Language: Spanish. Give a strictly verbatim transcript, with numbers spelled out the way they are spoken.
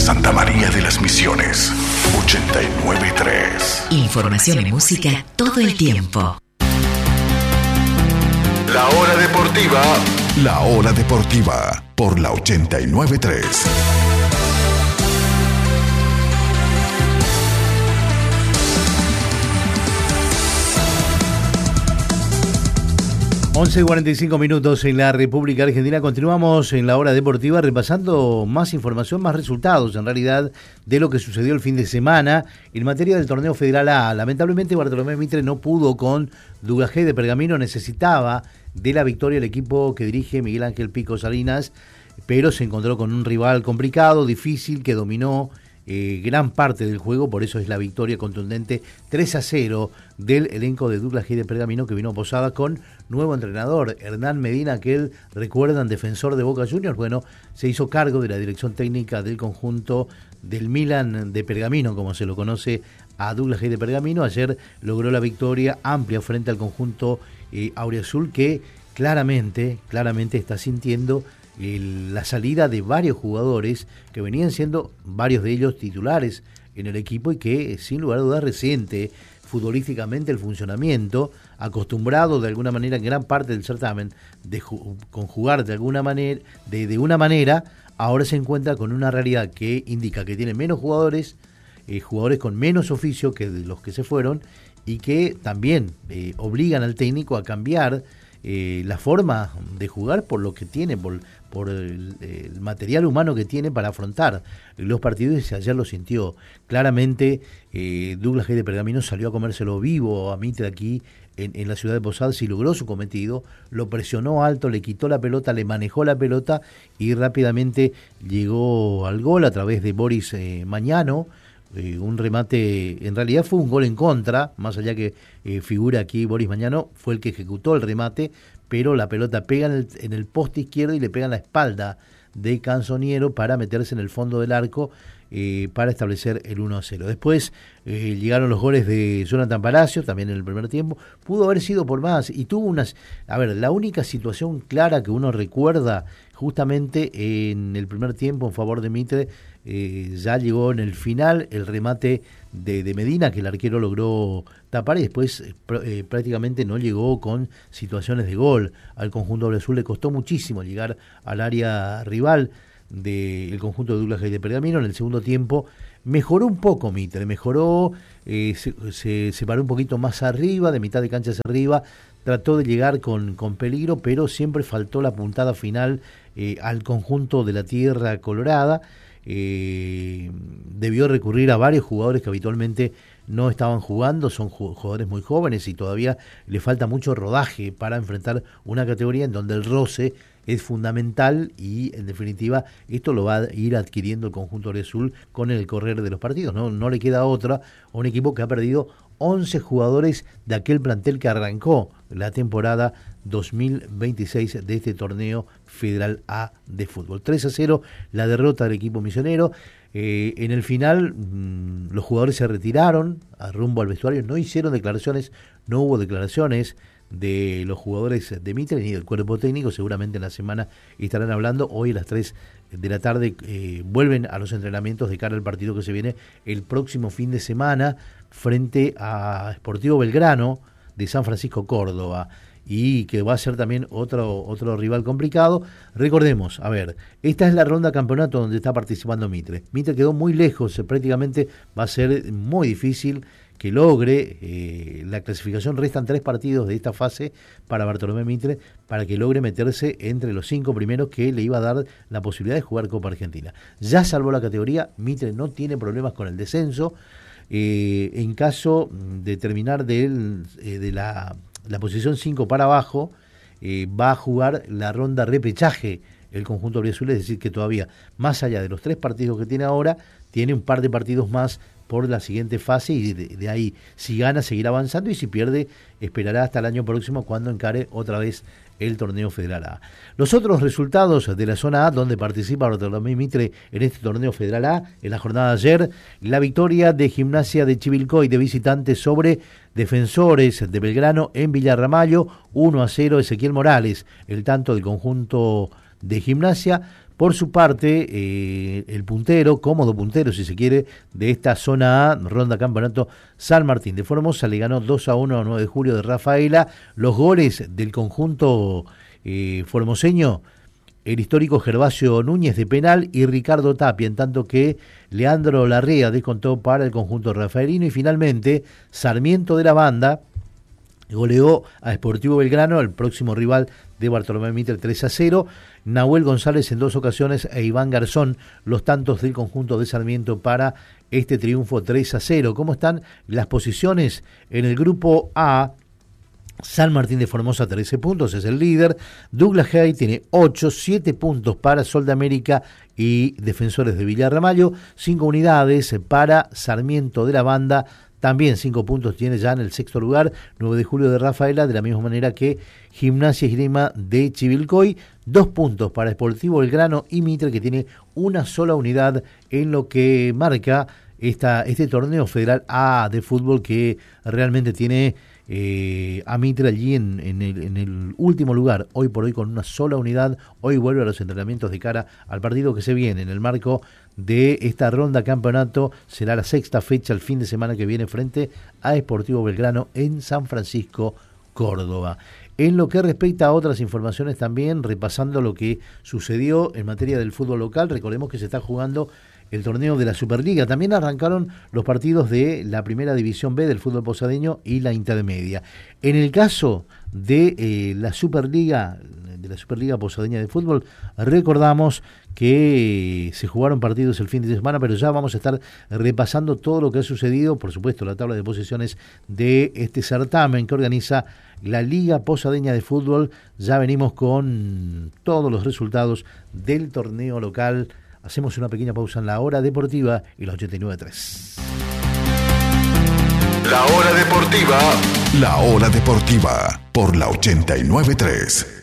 Santa María de las Misiones, ochenta y nueve punto tres. Información y música todo el tiempo. La hora deportiva. La hora deportiva por la ochenta y nueve punto tres. once y cuarenta y cinco minutos en la República Argentina. Continuamos en la hora deportiva repasando más información, más resultados en realidad de lo que sucedió el fin de semana en materia del torneo Federal A. Lamentablemente Bartolomé Mitre no pudo con Dugajay de Pergamino, necesitaba de la victoria el equipo que dirige Miguel Ángel Pico Salinas, pero se encontró con un rival complicado, difícil, que dominó Eh, gran parte del juego, por eso es la victoria contundente tres a cero del elenco de Dugajay de Pergamino, que vino posada con nuevo entrenador, Hernán Medina, que él, recuerdan, defensor de Boca Juniors. Bueno, se hizo cargo de la dirección técnica del conjunto del Milan de Pergamino, como se lo conoce a Dugajay de Pergamino. Ayer logró la victoria amplia frente al conjunto eh, auriazul, que claramente, claramente está sintiendo El, la salida de varios jugadores que venían siendo varios de ellos titulares en el equipo y que sin lugar a dudas resiente futbolísticamente el funcionamiento, acostumbrado de alguna manera en gran parte del certamen de ju- conjugar de alguna manera, de, de una manera, ahora se encuentra con una realidad que indica que tiene menos jugadores, eh, jugadores con menos oficio que de los que se fueron, y que también eh, obligan al técnico a cambiar eh, la forma de jugar por lo que tiene, por por el, el material humano que tiene para afrontar los partidos, y ayer lo sintió claramente. eh, Dugajay de Pergamino salió a comérselo vivo a Mitre aquí en, en la ciudad de Posadas y logró su cometido, lo presionó alto, le quitó la pelota, le manejó la pelota y rápidamente llegó al gol a través de Boris eh, Mañano. Eh, un remate, en realidad fue un gol en contra, más allá que eh, figura aquí Boris Mañano, fue el que ejecutó el remate, pero la pelota pega en el, en el poste izquierdo y le pega en la espalda de Canzoniero para meterse en el fondo del arco eh, para establecer el uno a cero. Después eh, llegaron los goles de Jonathan Palacios, también en el primer tiempo. Pudo haber sido por más y tuvo unas... A ver, la única situación clara que uno recuerda justamente en el primer tiempo en favor de Mitre, eh, ya llegó en el final el remate de, de Medina, que el arquero logró tapar, y después eh, pr- eh, prácticamente no llegó con situaciones de gol. Al conjunto azul le costó muchísimo llegar al área rival del conjunto de Dugajay de Pergamino. En el segundo tiempo mejoró un poco Mitre, mejoró, eh, se, se, se paró un poquito más arriba, de mitad de cancha hacia arriba, trató de llegar con, con peligro, pero siempre faltó la puntada final eh, al conjunto de la Tierra Colorada. Eh, debió recurrir a varios jugadores que habitualmente no estaban jugando, son jugadores muy jóvenes y todavía le falta mucho rodaje para enfrentar una categoría en donde el roce es fundamental, y en definitiva esto lo va a ir adquiriendo el conjunto azul con el correr de los partidos. No, no le queda otra a un equipo que ha perdido once jugadores de aquel plantel que arrancó la temporada dos mil veintiséis de este torneo Federal A de fútbol. tres a cero la derrota del equipo misionero. Eh, en el final mmm, los jugadores se retiraron a rumbo al vestuario, no hicieron declaraciones, no hubo declaraciones de los jugadores de Mitre ni del cuerpo técnico. Seguramente en la semana estarán hablando. Hoy a las tres de la tarde eh, vuelven a los entrenamientos de cara al partido que se viene el próximo fin de semana frente a Sportivo Belgrano de San Francisco Córdoba, y que va a ser también otro, otro rival complicado. Recordemos, a ver, esta es la ronda campeonato donde está participando Mitre. Mitre quedó muy lejos, prácticamente va a ser muy difícil que logre eh, la clasificación. Restan tres partidos de esta fase para Bartolomé Mitre para que logre meterse entre los cinco primeros, que le iba a dar la posibilidad de jugar Copa Argentina. Ya salvó la categoría, Mitre no tiene problemas con el descenso. Eh, en caso de terminar de, eh, de la, la posición cinco para abajo, eh, va a jugar la ronda repechaje el conjunto auriazul, es decir que todavía, más allá de los tres partidos que tiene ahora, tiene un par de partidos más por la siguiente fase, y de, de ahí, si gana, seguirá avanzando, y si pierde, esperará hasta el año próximo cuando encare otra vez el torneo Federal A. Los otros resultados de la zona A, donde participa Bartolomé Mitre en este torneo Federal A, en la jornada de ayer, la victoria de Gimnasia de Chivilcoy de visitantes sobre Defensores de Belgrano en Villarramayo, uno a cero, Ezequiel Morales, el tanto del conjunto de Gimnasia. Por su parte, eh, el puntero, cómodo puntero si se quiere, de esta zona A, ronda campeonato, San Martín de Formosa, le ganó dos a uno a nueve de julio de Rafaela. Los goles del conjunto eh, formoseño, el histórico Gervasio Núñez de penal y Ricardo Tapia, en tanto que Leandro Larrea descontó para el conjunto rafaelino. Y finalmente, Sarmiento de la Banda goleó a Sportivo Belgrano, el próximo rival de Bartolomé Mitre, tres a cero. Nahuel González en dos ocasiones e Iván Garzón, los tantos del conjunto de Sarmiento para este triunfo tres a cero. ¿Cómo están las posiciones en el grupo A? San Martín de Formosa, trece puntos, es el líder. Douglas Haig tiene ocho, siete puntos para Sol de América y Defensores de Villarramallo, cinco unidades para Sarmiento de la Banda. También cinco puntos tiene ya en el sexto lugar, nueve de julio de Rafaela, de la misma manera que Gimnasia y Esgrima de Chivilcoy. Dos puntos para Sportivo Belgrano y Mitre, que tiene una sola unidad en lo que marca esta, este torneo federal A de fútbol, que realmente tiene eh, a Mitre allí en, en, el, en el último lugar, hoy por hoy con una sola unidad. Hoy vuelve a los entrenamientos de cara al partido que se viene en el marco de esta ronda campeonato. Será la sexta fecha el fin de semana que viene frente a Sportivo Belgrano en San Francisco, Córdoba. En lo que respecta a otras informaciones también, repasando lo que sucedió en materia del fútbol local, recordemos que se está jugando el torneo de la Superliga. También arrancaron los partidos de la Primera División B del fútbol posadeño y la intermedia. En el caso de eh, la Superliga, de la Superliga Posadeña de Fútbol, recordamos que se jugaron partidos el fin de semana, pero ya vamos a estar repasando todo lo que ha sucedido, por supuesto, la tabla de posiciones de este certamen que organiza la Liga Posadeña de Fútbol. Ya venimos con todos los resultados del torneo local. Hacemos una pequeña pausa en la hora deportiva y la ochenta y nueve punto tres. La hora deportiva. La hora deportiva por la ochenta y nueve punto tres.